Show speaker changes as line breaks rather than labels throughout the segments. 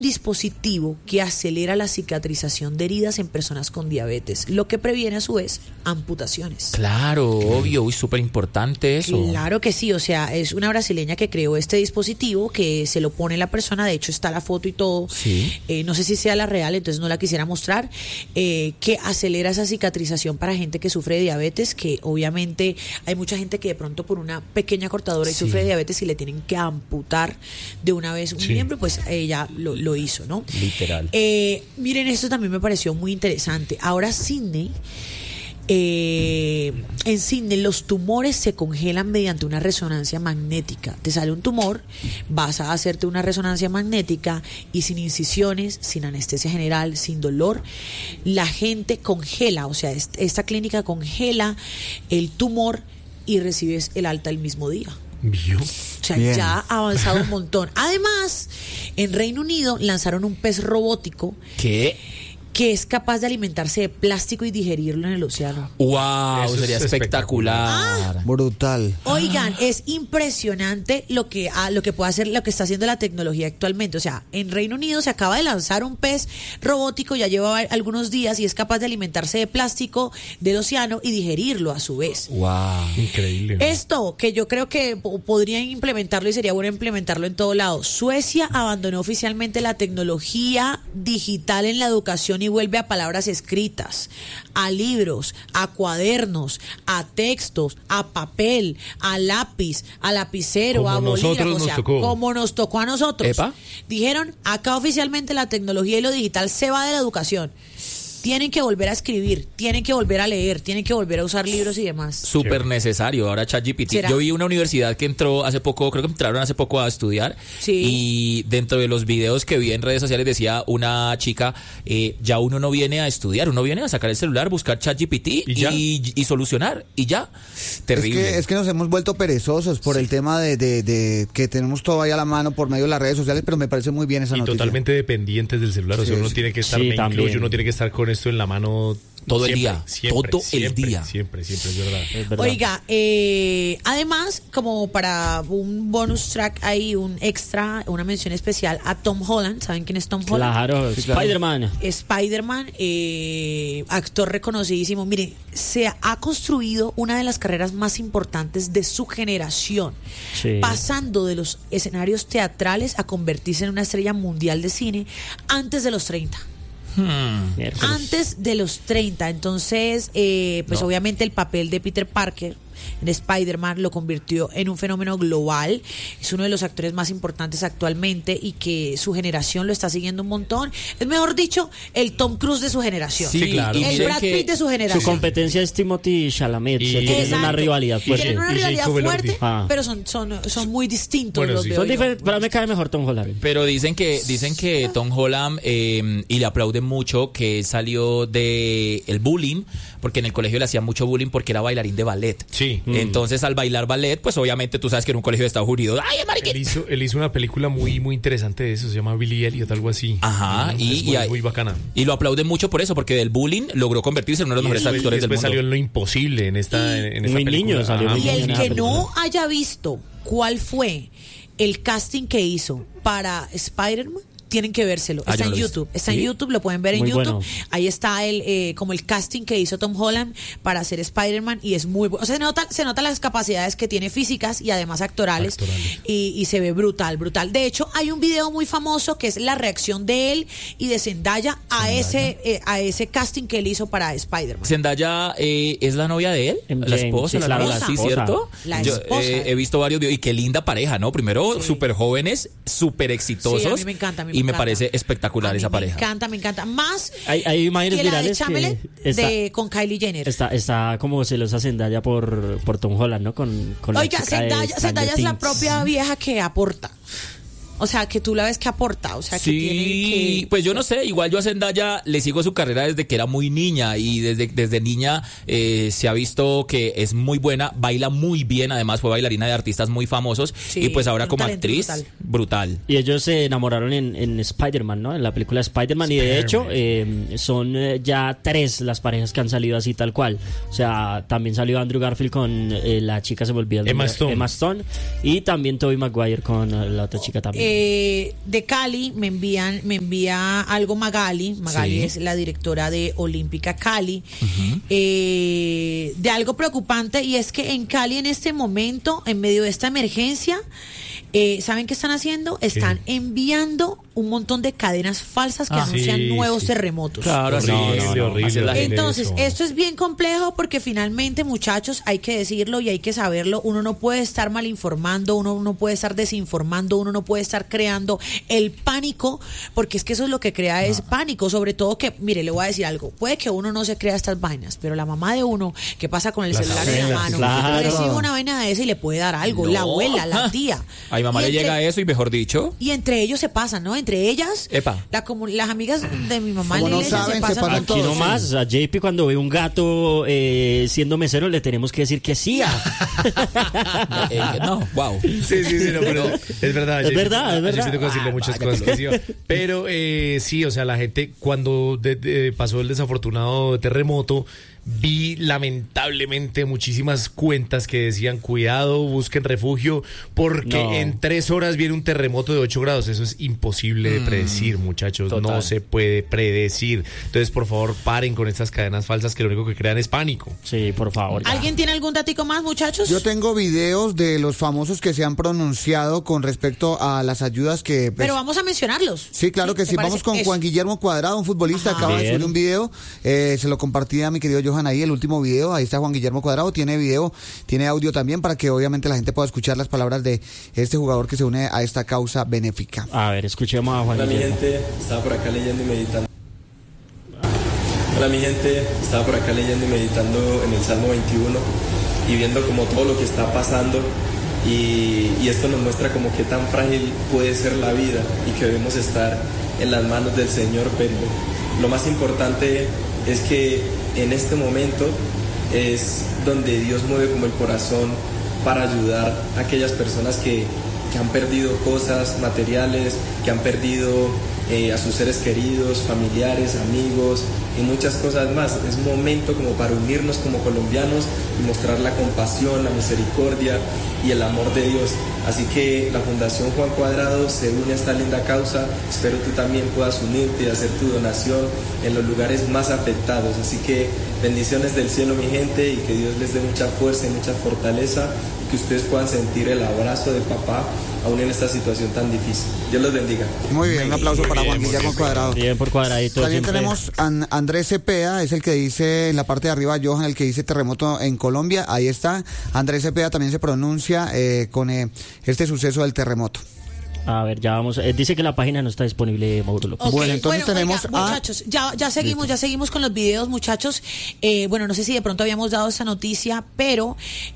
dispositivo que acelera la cicatrización de heridas en personas con diabetes, lo que previene a su vez amputaciones.
Claro, obvio, súper importante eso.
Claro que sí, o sea, es una brasileña que creó este dispositivo que se lo pone la persona, de hecho está la foto y todo,
sí.
No sé si sea la real, entonces no la quisiera mostrar, que acelera esa cicatrización para gente que sufre de diabetes, que obviamente hay mucha gente que de pronto por una pequeña cortadora y sufre de diabetes y le tienen que amputar de una vez un miembro, pues ella lo hizo, ¿no?
Literal.
Miren, esto también me pareció muy interesante. Ahora Sydney, en Sydney los tumores se congelan mediante una resonancia magnética. Te sale un tumor, vas a hacerte una resonancia magnética y sin incisiones, sin anestesia general, sin dolor, la gente congela, o sea, esta clínica congela el tumor y recibes el alta el mismo día. O sea,
Bien.
ya ha avanzado un montón. Además, en Reino Unido lanzaron un pez robótico
¿Qué?
que es capaz de alimentarse de plástico y digerirlo en el océano.
¡Wow!
Eso
Sería
es
espectacular.
Brutal.
Oigan, es impresionante lo que puede hacer, lo que está haciendo la tecnología actualmente. O sea, en Reino Unido se acaba de lanzar un pez robótico, ya lleva algunos días y es capaz de alimentarse de plástico del océano y digerirlo a su vez.
¡Wow!
Increíble.
Esto, que yo creo que podrían implementarlo y sería bueno implementarlo en todo lado. Suecia abandonó oficialmente la tecnología digital en la educación y vuelve a palabras escritas, a libros, a cuadernos, a textos, a papel, a lápiz, a lapicero,
Como
a bolígrafo,
nosotros
o sea,
nos tocó.
como nos tocó a nosotros.
Epa.
Dijeron, acá oficialmente la tecnología y lo digital se va de la educación. Tienen que volver a escribir, tienen que volver a leer, tienen que volver a usar libros y demás.
Súper necesario ahora ChatGPT.
¿Será?
Yo vi una universidad que entró hace poco, creo que entraron hace poco a estudiar,
Sí.
y dentro de los videos que vi en redes sociales decía una chica, ya uno no viene a estudiar, uno viene a sacar el celular, buscar ChatGPT y solucionar, y ya. Terrible.
Es que nos hemos vuelto perezosos por el tema de que tenemos todo ahí a la mano por medio de las redes sociales, pero me parece muy bien esa
Y
noticia.
totalmente dependientes del celular, o sea, uno tiene que estar,
Sí,
me
también.
incluyo, uno tiene que estar con esto en la mano
Todo el
siempre,
día,
siempre,
todo el
siempre,
día.
Siempre, es verdad.
Es verdad.
Oiga, además, como para un bonus track hay un extra, una mención especial a Tom Holland. ¿Saben quién es Tom Holland?
Claro, Spider-Man.
Spider-Man, actor reconocidísimo. Mire, se ha construido una de las carreras más importantes de su generación,
Sí.
pasando de los escenarios teatrales a convertirse en una estrella mundial de cine antes de los 30.
Miércoles.
Antes de los 30. Entonces, pues obviamente el papel de Peter Parker en Spider-Man lo convirtió en un fenómeno global. Es uno de los actores más importantes actualmente y que su generación lo está siguiendo un montón. Es mejor dicho, el Tom Cruise de su generación.
Sí,
claro.
y
El
miren
Brad
que
Pitt de su
Su
generación.
competencia es Timothy Chalamet.
Y-
Se tienen una
Exacto.
rivalidad fuerte.
Tienen una
Y
rivalidad
Jacob
fuerte,
Elordi.
Ah.
pero son muy distintos
Bueno,
los
sí.
de
Son
hoy, ¿no?
diferentes. Para mí me cae mejor Tom Holland.
Pero dicen que Tom Holland, y le aplauden mucho, que salió de el bullying, porque en el colegio le hacían mucho bullying porque era bailarín de ballet.
Sí.
Entonces, al bailar ballet, pues obviamente tú sabes que en un colegio de Estados Unidos, ¡ay, es mariquita!
Él hizo una película muy interesante de eso, se llama Billy Elliot, algo así.
Ajá,
Es muy bacana.
Y lo aplauden mucho por eso, porque del bullying logró convertirse en uno de los mejores actores del
después
mundo.
salió en Lo Imposible en esta
Muy
película.
niño salió
Ajá.
muy
Y el
Una
que
película.
no haya visto cuál fue el casting que hizo para Spider-Man, tienen que vérselo.
Ah,
Está
yo no
en
lo he
YouTube.
visto.
Está
¿Sí?
en YouTube, lo pueden ver en
Muy
YouTube.
bueno.
Ahí está como el casting que hizo Tom Holland para hacer Spider-Man y es muy bueno. O sea, se nota las capacidades que tiene físicas y además actorales. Y se ve brutal. De hecho, hay un video muy famoso que es la reacción de él y de Zendaya a ese casting que él hizo para Spider-Man.
Zendaya es la novia de él,
MJ,
la esposa,
sí,
la
claro,
novia,
la
sí,
esposa.
¿cierto?
La
Yo,
esposa.
he visto varios videos y qué linda pareja, ¿no? Primero, súper jóvenes, súper exitosos.
Sí, a mí me encanta,
y me parece espectacular
A mí
esa pareja.
Me encanta. Más
Hay imágenes
que la de
virales
Chamberlain con Kylie Jenner.
Está como celosa Zendaya por Tom Holland, ¿no? Con la
Oiga,
chica de
Zendaya
Stranger
es la
Things.
propia vieja que aporta. O sea, que tú la ves que aporta. O sea, que tiene
Sí,
que...
pues yo no sé, igual yo a Zendaya le sigo su carrera desde que era muy niña y desde niña se ha visto que es muy buena, baila muy bien, además fue bailarina de artistas muy famosos
Sí,
y pues ahora
un
como
talento
actriz, brutal.
Y ellos se enamoraron en Spider-Man, ¿no? En la película Spider-Man. Y de hecho, son ya 3 las parejas que han salido así tal cual. O sea, también salió Andrew Garfield con la chica, se me olvidó el
Emma
nombre,
Stone.
Emma Stone. Y también Tobey Maguire con la otra chica también.
de Cali me envía algo Magali
Sí.
es la directora de Olímpica Cali, de algo preocupante, y es que en Cali en este momento, en medio de esta emergencia, ¿saben qué están haciendo? Están enviando un montón de cadenas falsas que anuncian
sí,
nuevos
sí.
terremotos.
Claro,
Horrible
así es la gente.
Entonces,
eso.
esto es bien complejo porque finalmente, muchachos, hay que decirlo y hay que saberlo, uno no puede estar malinformando, uno no puede estar desinformando, uno no puede estar creando el pánico, porque es que eso es lo que crea es pánico, sobre todo que, mire, le voy a decir algo, puede que uno no se crea estas vainas, pero la mamá de uno, ¿qué pasa con el celular en la mano?
claro.
Recibe una vaina de esa y le puede dar algo, la abuela, la tía.
A mi mamá
Y
le llega eso y mejor dicho.
y entre ellos se pasan, ¿no? Entre ellas,
Epa.
las amigas de mi mamá en
Como
la
no
iglesia
saben,
se
se
pasan.
pasan
Aquí
todos,
nomás, a JP cuando ve un gato siendo mesero le tenemos que decir que sí.
No, wow.
Sí, no, pero es verdad.
Es verdad, es verdad.
Yo tengo que decirle muchas cosas que sí. Pero sí, o sea, la gente cuando pasó el desafortunado terremoto, vi lamentablemente muchísimas cuentas que decían cuidado, busquen refugio, porque
No.
en 3 horas viene un terremoto de 8 grados. Eso es imposible de predecir, muchachos.
Total.
No se puede predecir. Entonces, por favor, paren con estas cadenas falsas que lo único que crean es pánico.
Sí, por favor. ya.
¿Alguien tiene algún datico más, muchachos?
Yo tengo videos de los famosos que se han pronunciado con respecto a las ayudas que... pues,
Pero vamos a mencionarlos.
sí, claro que
¿te
sí.
parece?
Vamos con
Eso.
Juan Guillermo Cuadrado, un futbolista,
Ajá.
acaba de
Bien.
subir un video. Se lo compartí a mi querido Johan ahí, el último video. Ahí está Juan Guillermo Cuadrado. Tiene video, tiene audio también para que obviamente la gente pueda escuchar las palabras de este jugador que se une a esta causa benéfica.
A ver, escuchemos a Juan
Hola mi
Guillermo.
gente, estaba por acá leyendo y meditando. Hola mi gente, estaba por acá leyendo y meditando en el Salmo 21 y viendo como todo lo que está pasando y esto nos muestra como qué tan frágil puede ser la vida y que debemos estar en las manos del Señor, pero lo más importante es que en este momento es donde Dios mueve como el corazón para ayudar a aquellas personas que han perdido cosas materiales, que han perdido a sus seres queridos, familiares, amigos y muchas cosas más. Es un momento como para unirnos como colombianos y mostrar la compasión, la misericordia y el amor de Dios. Así que la Fundación Juan Cuadrado se une a esta linda causa. Espero tú también puedas unirte y hacer tu donación en los lugares más afectados. Así que bendiciones del cielo, mi gente, y que Dios les dé mucha fuerza y mucha fortaleza y que ustedes puedan sentir el abrazo de papá aún en esta situación tan difícil. Dios los bendiga.
Muy bien, un aplauso para Juan Guillermo Cuadrado.
Bien por Cuadradito.
También
siempre.
tenemos a Andrés Cepeda, es el que dice en la parte de arriba, Johan, el que dice terremoto en Colombia. Ahí está. Andrés Cepeda también se pronuncia con este suceso del terremoto.
A ver, ya vamos. Dice que la página no está disponible, Mauro López.
Ok,
Bueno, entonces tenemos
oiga, muchachos, ya seguimos con los videos, muchachos. Bueno, no sé si de pronto habíamos dado esa noticia, pero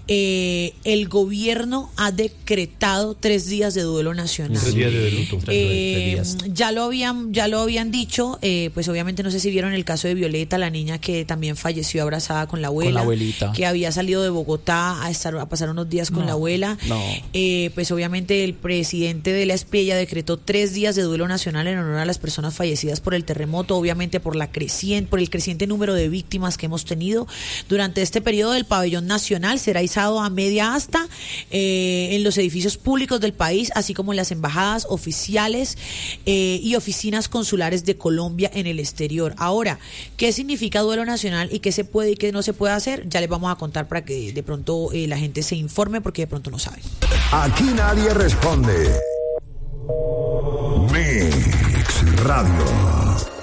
el gobierno ha decretado 3 días de duelo nacional.
3 días de luto.
3 días.
Ya lo habían dicho, pues obviamente no sé si vieron el caso de Violeta, la niña que también falleció abrazada con la abuela,
Con la abuelita.
que había salido de Bogotá a pasar unos días con la abuela.
no.
Pues obviamente el presidente de la SPIELLA decretó 3 días de duelo nacional en honor a las personas fallecidas por el terremoto, obviamente por el creciente número de víctimas que hemos tenido durante este periodo. Del pabellón nacional será izado a media asta en los edificios públicos del país, así como en las embajadas oficiales y oficinas consulares de Colombia en el exterior. Ahora, ¿qué significa duelo nacional y qué se puede y qué no se puede hacer? Ya les vamos a contar para que de pronto la gente se informe, porque de pronto no saben.
Aquí nadie responde. Mix Radio.